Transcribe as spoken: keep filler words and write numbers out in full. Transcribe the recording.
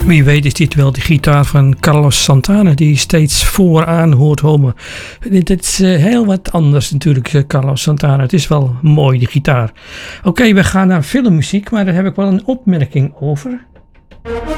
Wie weet is dit wel de gitaar van Carlos Santana die steeds vooraan hoort homen. Dit is uh, heel wat anders natuurlijk, uh, Carlos Santana. Het is wel mooi, die gitaar. Oké, okay, we gaan naar filmmuziek, maar daar heb ik wel een opmerking over.